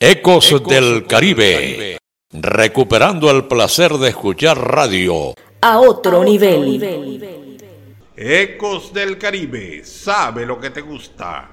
Ecos del Caribe, recuperando el placer de escuchar radio a otro nivel. Ecos del Caribe, sabe lo que te gusta.